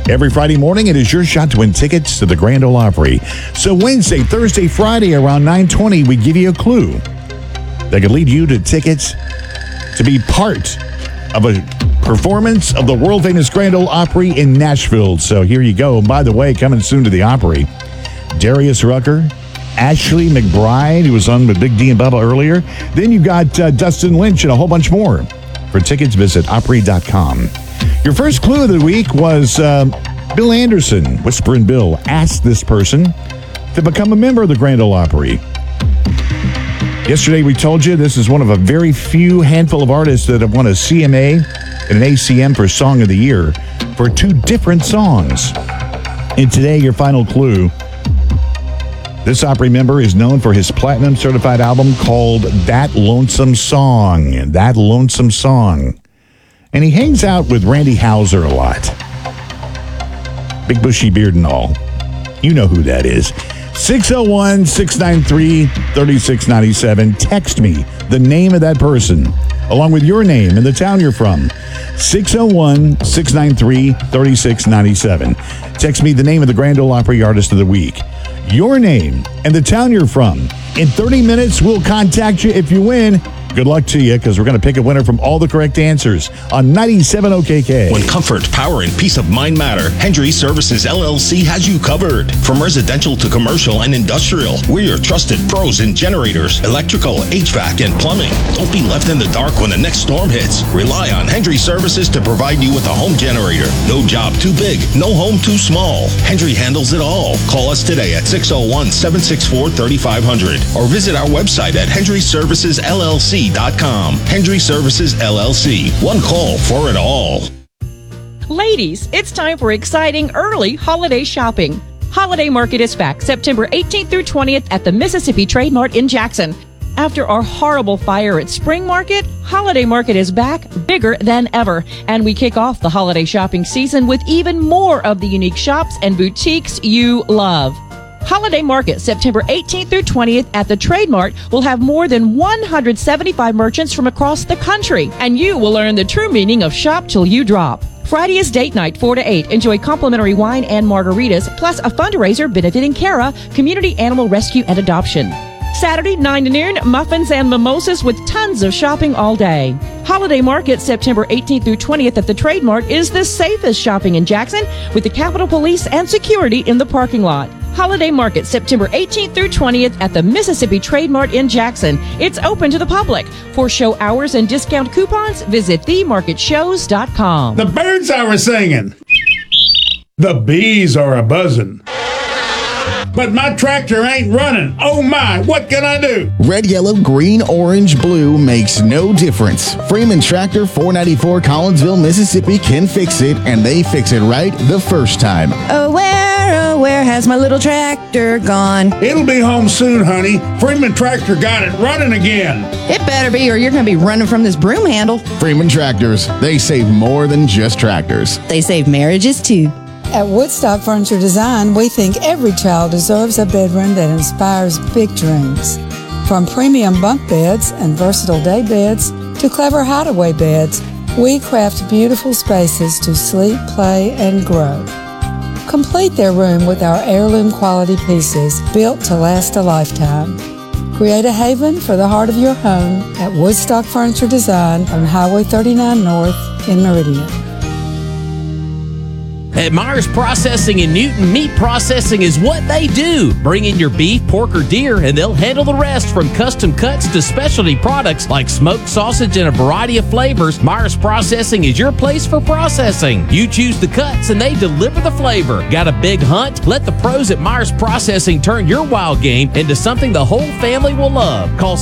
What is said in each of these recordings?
Every Friday morning, it is your shot to win tickets to the Grand Ole Opry. So Wednesday, Thursday, Friday around 9:20, we give you a clue that could lead you to tickets to be part of a performance of the world-famous Grand Ole Opry in Nashville. So here you go. By the way, coming soon to the Opry, Darius Rucker, Ashley McBride, who was on with Big D and Bubba earlier. Then you got Dustin Lynch and a whole bunch more. For tickets, visit Opry.com. Your first clue of the week was Bill Anderson. Whisperin' Bill asked this person to become a member of the Grand Ole Opry. Yesterday, we told you this is one of a very few handful of artists that have won a CMA and an ACM for Song of the Year for two different songs. And today, your final clue. This Opry member is known for his platinum certified album called That Lonesome Song. That Lonesome Song. And he hangs out with Randy Houser a lot. Big bushy beard and all. You know who that is. 601-693-3697. Text me the name of that person, along with your name and the town you're from. 601-693-3697. Text me the name of the Grand Ole Opry Artist of the Week, your name, and the town you're from. In 30 minutes, we'll contact you if you win. Good luck to you, because we're going to pick a winner from all the correct answers on 97 OKK. When comfort, power, and peace of mind matter, Hendry Services LLC has you covered. From residential to commercial and industrial, we're your trusted pros in generators, electrical, HVAC, and plumbing. Don't be left in the dark when the next storm hits. Rely on Hendry Services to provide you with a home generator. No job too big, no home too small. Hendry handles it all. Call us today at 601-764-3500 or visit our website at HendryServicesLLC.com. Hendry Services LLC. One call for it all. Ladies, it's time for exciting early holiday shopping. Holiday Market is back September 18th through 20th at the Mississippi Trade Mart in Jackson. After our horrible fire at Spring Market, Holiday Market is back bigger than ever. And we kick off the holiday shopping season with even more of the unique shops and boutiques you love. Holiday Market, September 18th through 20th at the Trade Mart, will have more than 175 merchants from across the country, and you will learn the true meaning of shop till you drop. Friday is date night, 4 to 8. Enjoy complimentary wine and margaritas, plus a fundraiser benefiting CARA, Community Animal Rescue and Adoption. Saturday, 9 to noon, muffins and mimosas with tons of shopping all day. Holiday Market, September 18th through 20th at the Trade Mart is the safest shopping in Jackson, with the Capitol Police and security in the parking lot. Holiday Market, September 18th through 20th at the Mississippi Trade Mart in Jackson. It's open to the public. For show hours and discount coupons, visit themarketshows.com. The birds are singing. The bees are a buzzing. But my tractor ain't running. Oh my, what can I do? Red, yellow, green, orange, blue makes no difference. Freeman Tractor, 494 Collinsville, Mississippi can fix it, and they fix it right the first time. Oh, where has my little tractor gone? It'll be home soon, honey. Freeman Tractor got it running again. It better be, or you're going to be running from this broom handle. Freeman Tractors, they save more than just tractors. They save marriages, too. At Woodstock Furniture Design, we think every child deserves a bedroom that inspires big dreams. From premium bunk beds and versatile day beds to clever hideaway beds, we craft beautiful spaces to sleep, play, and grow. Complete their room with our heirloom quality pieces built to last a lifetime. Create a haven for the heart of your home at Woodstock Furniture Design on Highway 39 North in Meridian. At Myers Processing in Newton, meat processing is what they do. Bring in your beef, pork, or deer, and they'll handle the rest, from custom cuts to specialty products like smoked sausage and a variety of flavors. Myers Processing is your place for processing. You choose the cuts, and they deliver the flavor. Got a big hunt? Let the pros at Myers Processing turn your wild game into something the whole family will love. Call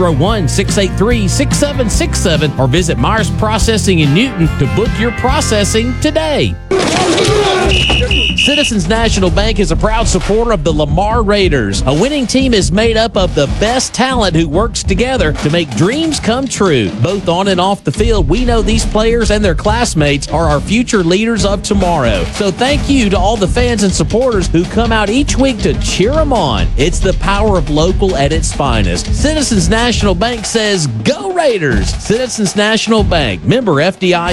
601-683-6767 or visit Myers Processing in Newton to book your processing today. Citizens National Bank is a proud supporter of the Lamar Raiders. A winning team is made up of the best talent who works together to make dreams come true. Both on and off the field, we know these players and their classmates are our future leaders of tomorrow. So thank you to all the fans and supporters who come out each week to cheer them on. It's the power of local at its finest. Citizens National Bank says, go Raiders! Citizens National Bank, member FDIC.